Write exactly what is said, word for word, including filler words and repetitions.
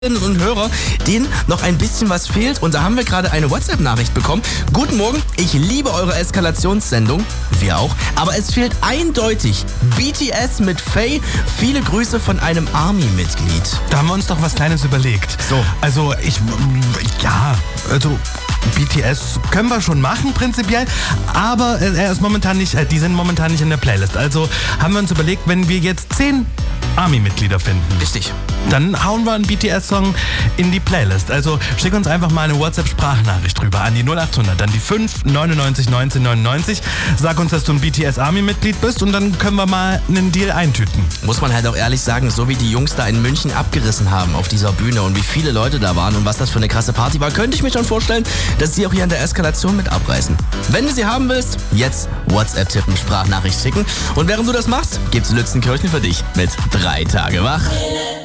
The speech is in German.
und Hörer, denen noch ein bisschen was fehlt. Und da haben wir gerade eine WhatsApp-Nachricht bekommen. Guten Morgen, ich liebe eure Eskalationssendung. Wir auch. Aber es fehlt eindeutig B T S mit Faye. Viele Grüße von einem Army-Mitglied. Da haben wir uns doch was Kleines überlegt. So. Also ich, ja, also B T S können wir schon machen prinzipiell, aber er ist momentan nicht, die sind momentan nicht in der Playlist. Also haben wir uns überlegt, wenn wir jetzt zehn Army-Mitglieder finden. Richtig. Dann hauen wir einen B T S-Song in die Playlist. Also schick uns einfach mal eine WhatsApp-Sprachnachricht drüber an die null acht hundert, dann die fünf neunundneunzig neunzehn neunundneunzig. Sag uns, dass du ein B T S-Army-Mitglied bist und dann können wir mal einen Deal eintüten. Muss man halt auch ehrlich sagen, so wie die Jungs da in München abgerissen haben auf dieser Bühne und wie viele Leute da waren und was das für eine krasse Party war, könnte ich mir schon vorstellen, dass sie auch hier an der Eskalation mit abreißen. Wenn du sie haben willst, jetzt WhatsApp tippen, Sprachnachricht schicken. Und während du das machst, gibt's Lützenkirchen für dich mit drei Tage wach.